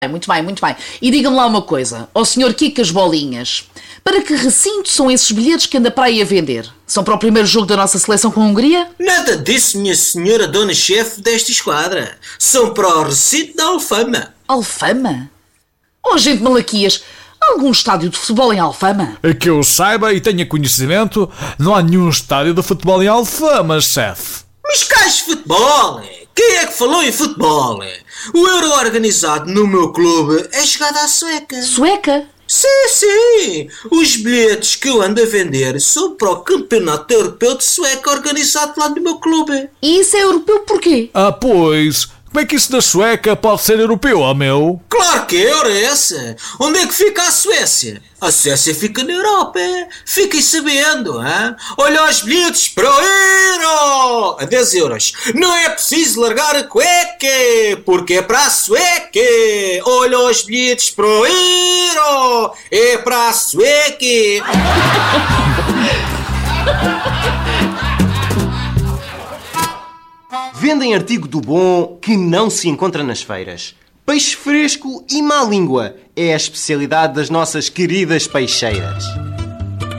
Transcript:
Muito bem, muito bem. E diga-me lá uma coisa, ao senhor Kiko as bolinhas, para que recinto são esses bilhetes que anda para aí a vender? São para o primeiro jogo da nossa seleção com a Hungria? Nada disso, minha senhora dona-chefe desta esquadra. São para o recinto da Alfama. Alfama? Oh, gente Malaquias, há algum estádio de futebol em Alfama? Que eu saiba e tenha conhecimento, não há nenhum estádio de futebol em Alfama, chefe. Mas cais de futebol, Quem é que falou em futebol, O Euro organizado no meu clube é chegado à Sueca. Sueca? Sim. Os bilhetes que eu ando a vender são para o Campeonato Europeu de Sueca organizado lá no meu clube. E isso é europeu porquê? Ah, pois. Como é que isso da Sueca pode ser europeu, ó meu? Claro que é essa. Onde é que fica a Suécia? A Suécia fica na Europa. Fiquem sabendo, hein? Olha os bilhetes para o Euro a 10 euros. Não é preciso largar a cueca, porque é para a Sueca. Olha os bilhetes para o Euro, é para a Sueca. Vendem artigo do bom que não se encontra nas feiras. Peixe fresco e má língua é a especialidade das nossas queridas peixeiras.